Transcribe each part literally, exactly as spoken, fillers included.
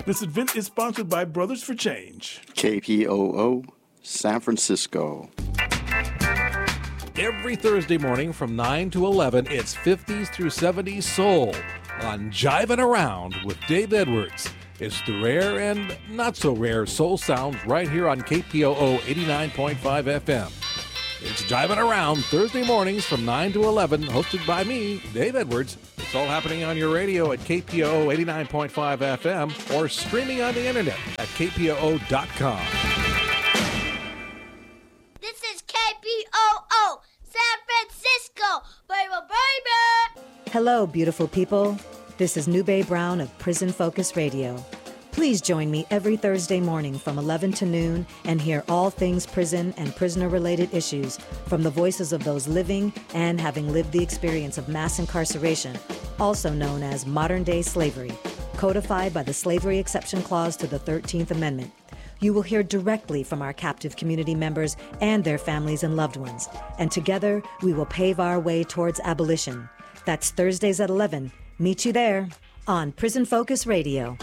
This event is sponsored by Brothers for Change. K P O O, San Francisco. Every Thursday morning from nine to eleven, it's fifties through seventies soul on Jivin' Around with Dave Edwards. It's the rare and not so rare soul sounds right here on K P O O eighty-nine point five F M. It's Jivin' Around Thursday mornings from nine to eleven, hosted by me, Dave Edwards. It's all happening on your radio at K P O O eighty-nine point five F M or streaming on the internet at K P O O dot com. This is K P O O, San Francisco, baby, baby! Hello, beautiful people. This is Nube Brown of Prison Focus Radio. Please join me every Thursday morning from eleven to noon and hear all things prison and prisoner-related issues from the voices of those living and having lived the experience of mass incarceration, also known as modern-day slavery, codified by the Slavery Exception Clause to the thirteenth Amendment. You will hear directly from our captive community members and their families and loved ones, and together we will pave our way towards abolition. That's Thursdays at eleven. Meet you there on Prison Focus Radio.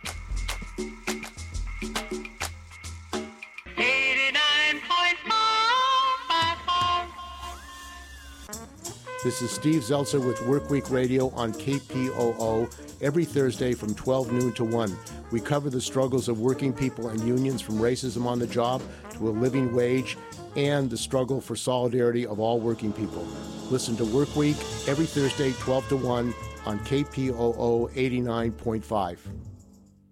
This is Steve Zeltzer with Workweek Radio on K P O O every Thursday from twelve noon to one. We cover the struggles of working people and unions, from racism on the job to a living wage, and the struggle for solidarity of all working people. Listen to Workweek every Thursday, twelve to one on K P O O eighty-nine point five.